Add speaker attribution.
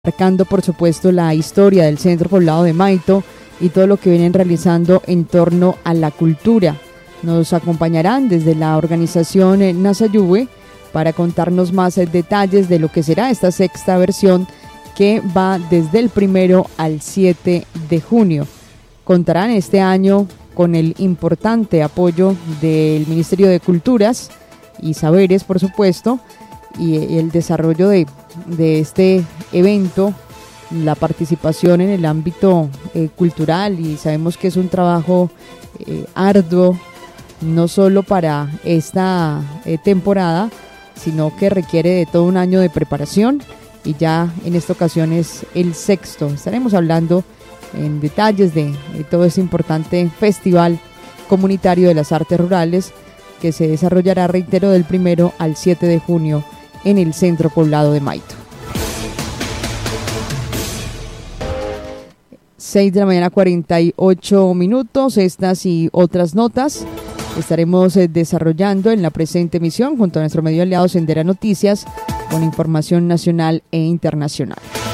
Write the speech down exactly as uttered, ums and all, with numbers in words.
Speaker 1: marcando por supuesto la historia del Centro Poblado de Maito y todo lo que vienen realizando en torno a la cultura. Nos acompañarán desde la organización Nasayuve para contarnos más detalles de lo que será esta sexta versión que va desde el primero al siete de junio. Contarán este año con el importante apoyo del Ministerio de Culturas y Saberes, por supuesto, y el desarrollo de, de este evento, la participación en el ámbito eh, cultural, y sabemos que es un trabajo eh, arduo, no solo para esta eh, temporada, sino que requiere de todo un año de preparación, y ya en esta ocasión es el sexto. Estaremos hablando en detalles de, de todo este importante festival comunitario de las artes rurales que se desarrollará, reitero, del primero al siete de junio en el Centro Poblado de Maito. seis de la mañana, cuarenta y ocho minutos. Estas y otras notas estaremos eh, desarrollando en la presente emisión junto a nuestro medio aliado Sendera Noticias con información nacional e internacional.